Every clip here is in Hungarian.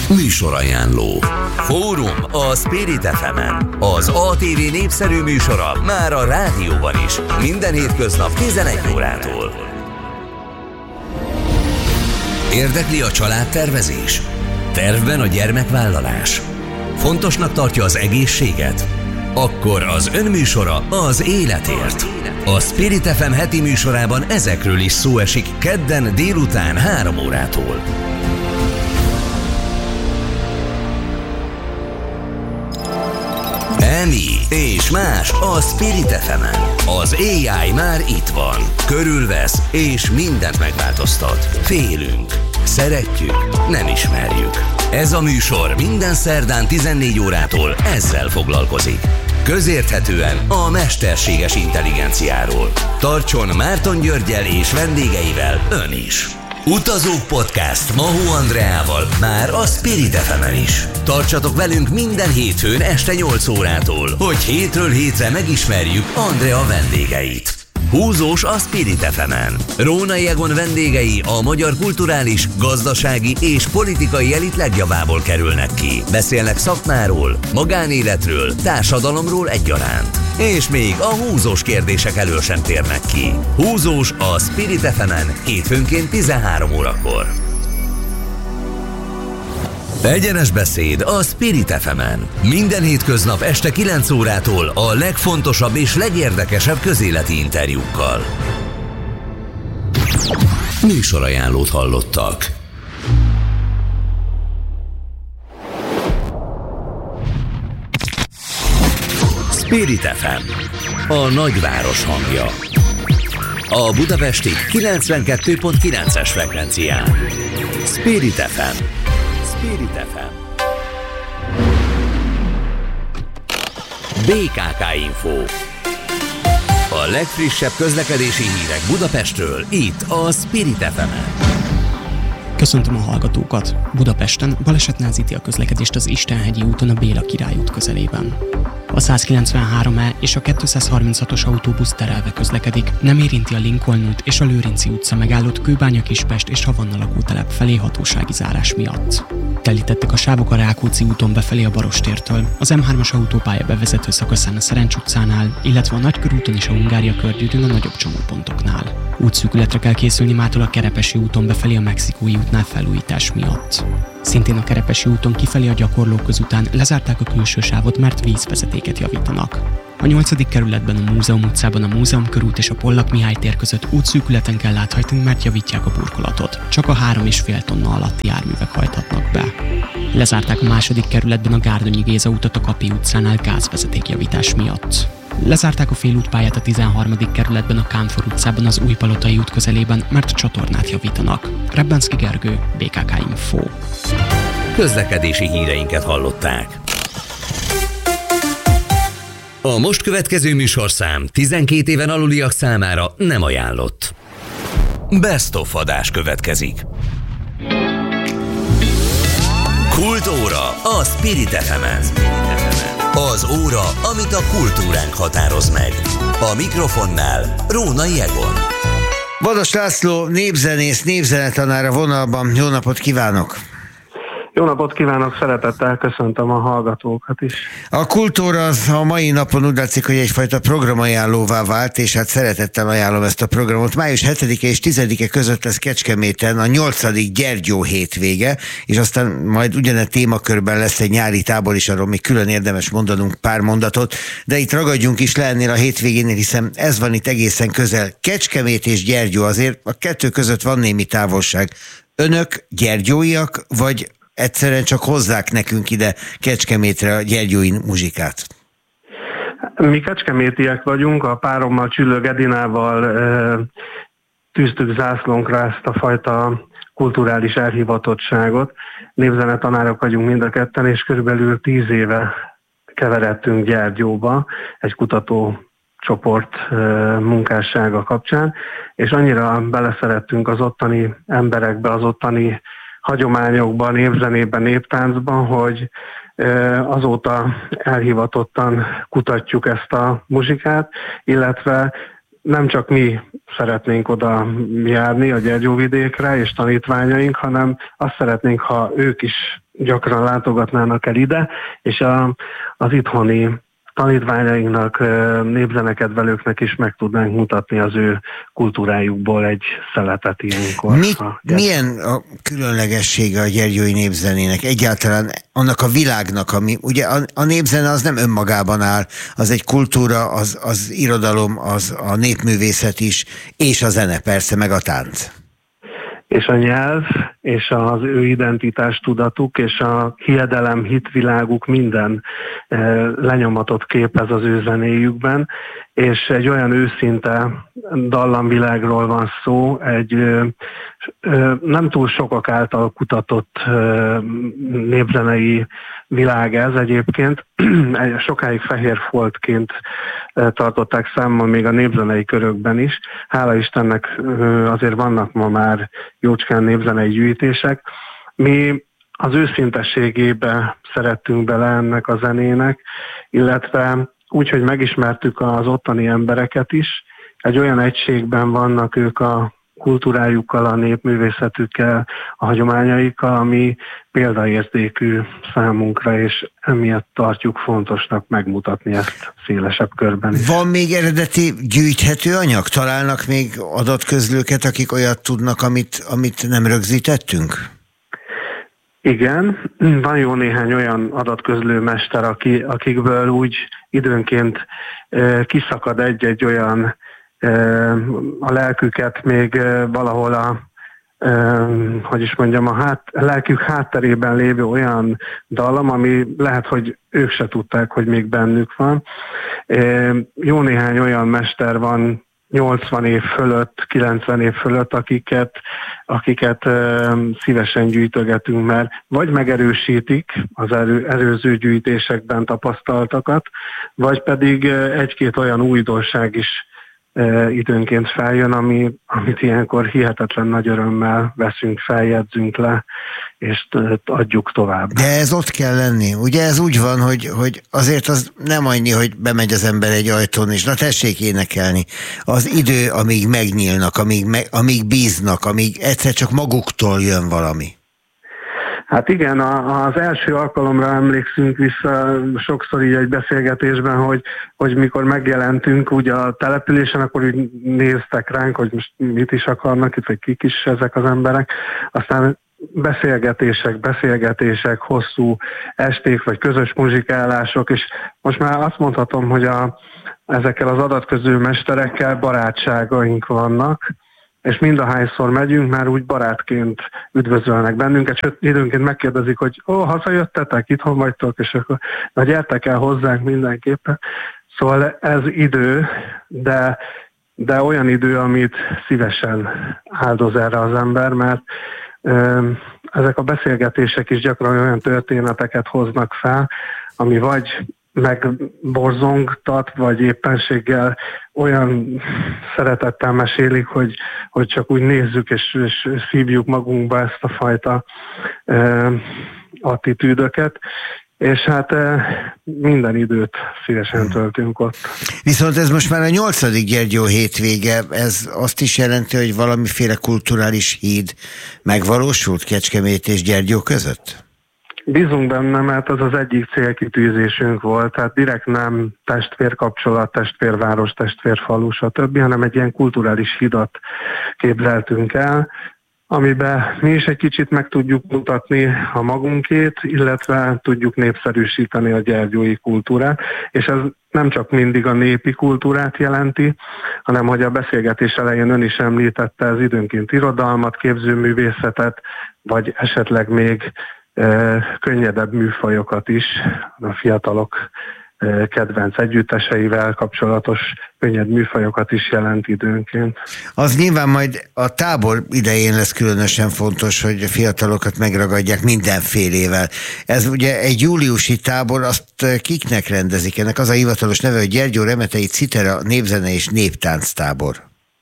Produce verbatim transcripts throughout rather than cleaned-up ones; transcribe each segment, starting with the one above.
Műsorajánló. Fórum a Spirit ef emen. Az á té vé népszerű műsora már a rádióban is. Minden hétköznap tizenegy órától. Érdekli a családtervezés? Tervben a gyermekvállalás? Fontosnak tartja az egészséget? Akkor az önműsora az életért. A Spirit ef em heti műsorában ezekről is szó esik kedden délután három órától. Emi és más a Spirit ef emen. Az á i már itt van, körülvesz és mindent megváltoztat. Félünk, szeretjük, nem ismerjük. Ez a műsor minden szerdán tizennégy órától ezzel foglalkozik. Közérthetően a mesterséges intelligenciáról. Tartson Márton Györggyel és vendégeivel ön is. Utazók Podcast Mahó Andreával már a Spirit ef emen is. Tartsatok velünk minden hétfőn este nyolc órától, hogy hétről hétre megismerjük Andrea vendégeit. Húzós a Spirit ef emen. Rónai Egon vendégei a magyar kulturális, gazdasági és politikai elit legjavából kerülnek ki. Beszélnek szakmáról, magánéletről, társadalomról egyaránt. És még a húzós kérdések elől sem térnek ki. Húzós a Spirit ef emen hétfőnként tizenhárom órakor. Egyenes beszéd a Spirit ef emen. Minden hétköznap este kilenc órától a legfontosabb és legérdekesebb közéleti interjúkkal. Műsorajánlót hallottak. Spirit ef em, a nagyváros hangja. A budapesti kilencvenkettő pont kilences frekvencián. Spirit ef em. Spirit ef em. bé ká ká Info. A legfrissebb közlekedési hírek Budapestről, itt a Spirit ef emen. Köszöntöm a hallgatókat! Budapesten baleset nehezíti a közlekedést az Istenhegyi úton a Béla Király út közelében. A százkilencvenhárom E és a kétszázharminchatos autóbusz terelve közlekedik, nem érinti a Lincoln út és a Lőrinci utca megállott Kőbánya Kispest és Havanna lakótelep felé hatósági zárás miatt. Telítettek a sávok a Rákóczi úton befelé a Barostértől, az em hármas autópálya bevezető szakaszán a Szerencs utcánál, illetve a Nagykörúton és a Hungária körgyűrűn a nagyobb csomópontoknál. Útszűkületre kell készülni mától a Kerepesi úton befelé a Mexikói útnál felújítás miatt. Szintén a Kerepesi úton kifelé a Gyakorlóköz után lezárták a külső sávot, mert vízvezetéket javítanak. A nyolcadik kerületben a Múzeum utcában a Múzeum körút és a Pollak Mihály tér között útszűkületen kell áthajtani, mert javítják a burkolatot. Csak a három és fél tonna alatti járművek hajthatnak be. Lezárták a második kerületben a Gárdonyi Géza utat a Kapi utcánál gázvezetékjavítás miatt. Lezárták a félútpályát a tizenharmadik kerületben a Kánfor utcában az Újpalotai út közelében, mert csatornát javítanak. Rebbenszky Gergő, bé ká ká Info. Közlekedési híreinket hallották. A most következő műsorszám tizenkét éven aluliak számára nem ajánlott. Best of adás következik. Kultúra a Spirit ef emen. Az óra, amit a kultúránk határoz meg. A mikrofonnál Rónai Egon. Vadas László, népzenész, népzenetanár a vonalban. Jó napot kívánok! Jó napot kívánok, szeretettel köszöntöm a hallgatókat is. A kultúra az a mai napon úgy látszik, hogy egyfajta programajánlóvá vált, és hát szeretettel ajánlom ezt a programot. május hetedike és tizedike között lesz Kecskeméten a nyolcadik Gyergyó hétvége, és aztán majd ugyanett témakörben lesz egy nyári tábor is, arról még külön érdemes mondanunk pár mondatot, de itt ragadjunk is le ennél a hétvégénél, hiszen ez van itt egészen közel. Kecskemét és Gyergyó, azért a kettő között van némi távolság. Önök gyergyóiak, vagy egyszerűen csak hozzák nekünk ide Kecskemétre a gyergyói muzsikát? Mi kecskemétiek vagyunk, a párommal, Csüllög Edinával e, tűztük zászlónkra ezt a fajta kulturális elhivatottságot. Népzenetanárok vagyunk mind a ketten, és körülbelül tíz éve keveredtünk Gyergyóba egy kutató csoport e, munkássága kapcsán, és annyira beleszerettünk az ottani emberekbe, az ottani hagyományokban, népzenében, néptáncban, hogy azóta elhivatottan kutatjuk ezt a muzsikát, illetve nem csak mi szeretnénk oda járni a Gyergyóvidékre és tanítványaink, hanem azt szeretnénk, ha ők is gyakran látogatnának el ide, és a, az itthoni tanítványainknak, népzenekedvelőknek is meg tudnánk mutatni az ő kultúrájukból egy szeletet ilyenkor. Mi, a milyen a különlegessége a gyergyói népzenének? Egyáltalán annak a világnak, ami ugye a, a népzene az nem önmagában áll, az egy kultúra, az, az irodalom, az a népművészet is, és a zene persze, meg a tánc. És a nyelv, és az ő identitás tudatuk, és a hiedelem, hitviláguk minden lenyomatot képez az ő zenéjükben, és egy olyan őszinte dallamvilágról van szó, egy nem túl sokak által kutatott népzenei világ ez egyébként. Sokáig fehér foltként tartották számon még a népzenei körökben is. Hála Istennek azért vannak ma már jócskán népzenei gyűjtések. Mi az őszintességébe szerettünk bele ennek a zenének, illetve úgy, hogy megismertük az ottani embereket is. Egy olyan egységben vannak ők a kultúrájukkal, a népművészetükkel, a hagyományaikkal, ami példaértékű számunkra, és emiatt tartjuk fontosnak megmutatni ezt szélesebb körben is. Van még eredeti gyűjthető anyag? Találnak még adatközlőket, akik olyat tudnak, amit, amit nem rögzítettünk? Igen, van jó néhány olyan adatközlő mester, aki, akikből úgy időnként e, kiszakad egy-egy olyan e, a lelküket még e, valahol a, e, hogy is mondjam, a, hát, a lelkük hátterében lévő olyan dallam, ami lehet, hogy ők se tudták, hogy még bennük van. E, jó néhány olyan mester van, nyolcvan év fölött, kilencven év fölött, akiket, akiket e, szívesen gyűjtögetünk, mert vagy megerősítik az elő, előző gyűjtésekben tapasztaltakat, vagy pedig egy-két olyan újdonság is e, időnként feljön, ami, amit ilyenkor hihetetlen nagy örömmel veszünk, feljegyzünk le, és adjuk tovább. De ez ott kell lenni. Ugye ez úgy van, hogy, hogy azért az nem annyi, hogy bemegy az ember egy ajtón, és na tessék énekelni. Az idő, amíg megnyílnak, amíg, me, amíg bíznak, amíg egyszer csak maguktól jön valami. Hát igen, az első alkalomra emlékszünk vissza sokszor így egy beszélgetésben, hogy, hogy mikor megjelentünk ugye a településen, akkor úgy néztek ránk, hogy most mit is akarnak itt, vagy kik is ezek az emberek. Aztán beszélgetések, beszélgetések, hosszú esték, vagy közös muzsikálások, és most már azt mondhatom, hogy a, ezekkel az adatközlő mesterekkel barátságaink vannak, és mindahányszor megyünk, már úgy barátként üdvözölnek bennünket, sőt időnként megkérdezik, hogy ó, hazajöttetek, itthon vagytok, és akkor na gyertek el hozzánk mindenképpen. Szóval ez idő, de, de olyan idő, amit szívesen áldoz erre az ember, mert ezek a beszélgetések is gyakran olyan történeteket hoznak fel, ami vagy megborzongtat, vagy éppenséggel olyan szeretettel mesélik, hogy, hogy csak úgy nézzük és, és szívjuk magunkba ezt a fajta e, attitűdöket, és hát e, minden időt szívesen töltünk ott. Viszont ez most már a nyolcadik Gyergyó hétvége, ez azt is jelenti, hogy valamiféle kulturális híd megvalósult Kecskemét és Gyergyó között? Bízunk benne, mert az az egyik célkitűzésünk volt, tehát direkt nem testvérkapcsolat, testvérváros, testvérfalu, stb., hanem egy ilyen kulturális hidat képzeltünk el, amiben mi is egy kicsit meg tudjuk mutatni a magunkét, illetve tudjuk népszerűsíteni a gyergyói kultúrát, és ez nem csak mindig a népi kultúrát jelenti, hanem, hogy a beszélgetés elején ön is említette, az időnként irodalmat, képzőművészetet, vagy esetleg még könnyedebb műfajokat is, a fiatalok kedvenc együtteseivel kapcsolatos könnyed műfajokat is jelent időnként. Az nyilván majd a tábor idején lesz különösen fontos, hogy a fiatalokat megragadják mindenfélével. Ez ugye egy júliusi tábor, azt kiknek rendezik? Ennek az a hivatalos neve, hogy Gyergyó Remetei Citera népzene és néptánc tábor.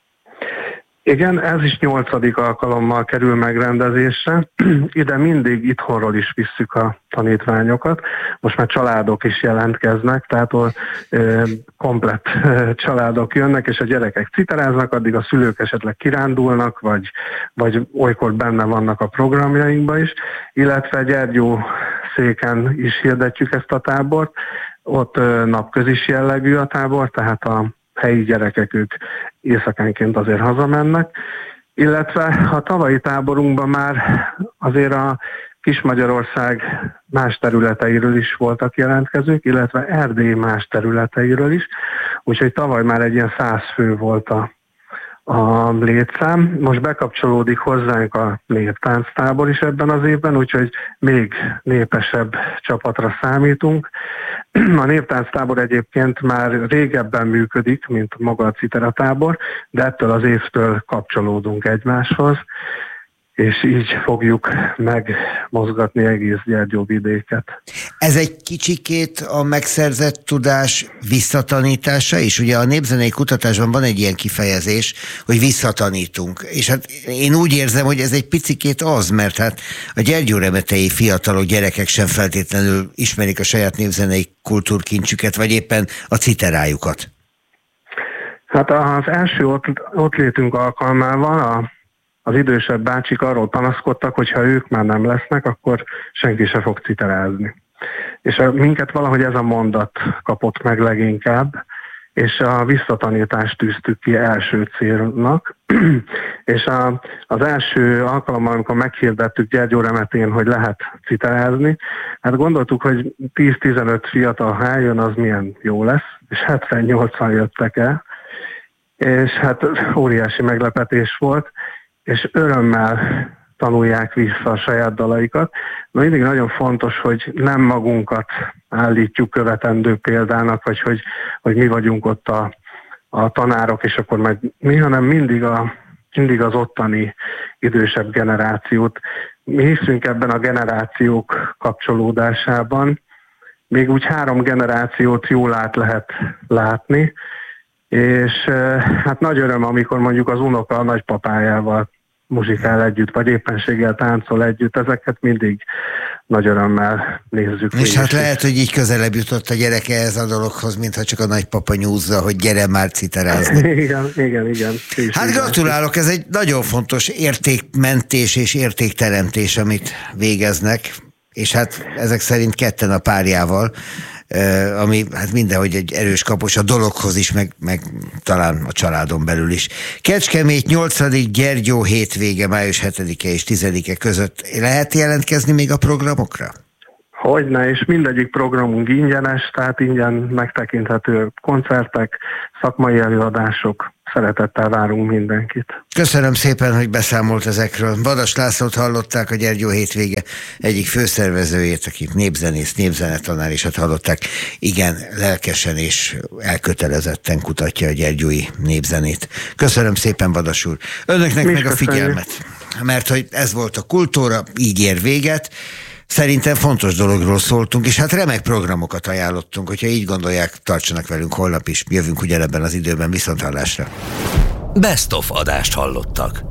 Igen, ez is nyolcadik alkalommal kerül megrendezésre. Ide mindig itthonról is visszük a tanítványokat. Most már családok is jelentkeznek, tehát ö, komplett ö, családok jönnek, és a gyerekek citeráznak, addig a szülők esetleg kirándulnak, vagy, vagy olykor benne vannak a programjainkban is, illetve Gyergyószéken is hirdetjük ezt a tábort. Ott napközis jellegű a tábor, tehát a helyi gyerekek ők éjszakánként azért hazamennek. Illetve a tavalyi táborunkban már azért a Kis-Magyarország más területeiről is voltak jelentkezők, illetve Erdély más területeiről is, úgyhogy tavaly már egy ilyen száz fő volt a, a létszám. Most bekapcsolódik hozzánk a néptánctábor is ebben az évben, úgyhogy még népesebb csapatra számítunk. A néptánctábor egyébként már régebben működik, mint maga a citeratábor, de ettől az évtől kapcsolódunk egymáshoz, és így fogjuk megmozgatni egész Gyergyóvidéket. Ez egy kicsikét a megszerzett tudás visszatanítása, és ugye a népzenei kutatásban van egy ilyen kifejezés, hogy visszatanítunk. És hát én úgy érzem, hogy ez egy picikét az, mert hát a gyergyóremetei fiatalok, gyerekek sem feltétlenül ismerik a saját népzenei kultúrkincsüket, vagy éppen a citerájukat. Hát az első ott, ott létünk alkalmával a az idősebb bácsik arról panaszkodtak, hogy ha ők már nem lesznek, akkor senki se fog citerázni. És a, minket valahogy ez a mondat kapott meg leginkább, és a visszatanítást tűztük ki első célnak. És a, az első alkalommal, amikor meghirdettük Gyergyóremetén, hogy lehet citerázni, hát gondoltuk, hogy tíz-tizenöt fiatal, ha eljön, az milyen jó lesz, és hetven-nyolcvan jöttek el, és hát óriási meglepetés volt, és örömmel tanulják vissza a saját dalaikat. De mindig nagyon fontos, hogy nem magunkat állítjuk követendő példának, vagy hogy, hogy mi vagyunk ott a, a tanárok, és akkor majd mi, hanem mindig, a, mindig az ottani idősebb generációt. Mi hiszünk ebben a generációk kapcsolódásában. Még úgy három generációt jól át lehet látni, és hát nagy öröm, amikor mondjuk az unoka a nagypapájával muzsikál együtt, vagy éppenséggel táncol együtt, ezeket mindig nagy örömmel nézzük. És hát lehet, hogy így közelebb jutott a gyereke ez a dologhoz, mintha csak a nagypapa nyúzza, hogy gyere már citerázni. Igen, igen, igen. Hát gratulálok, ez egy nagyon fontos értékmentés és értékteremtés, amit végeznek, és hát ezek szerint ketten a párjával, ami hát mindenhogy egy erős kapos a dologhoz is, meg, meg talán a családon belül is. Kecskemét nyolcadik Gyergyó hétvége, május hetedike és tizedike között lehet jelentkezni még a programokra? Hogyne, és mindegyik programunk ingyenes, tehát ingyen megtekinthető koncertek, szakmai előadások. Szeretettel várunk mindenkit. Köszönöm szépen, hogy beszámolt ezekről. Vadas Lászlót hallották, a Gyergyó hétvége egyik főszervezőjét, aki népzenész, népzenetanár, és hát hallották, igen, lelkesen és elkötelezetten kutatja a gyergyói népzenét. Köszönöm szépen, Vadas úr. Önöknek Mi meg a figyelmet, mert hogy ez volt a Kultúra, így ér véget. Szerintem fontos dologról szóltunk, és hát remek programokat ajánlottunk, hogyha így gondolják, tartsanak velünk holnap is, jövünk ugyanebben az időben, viszonthallásra. Best of adást hallottak.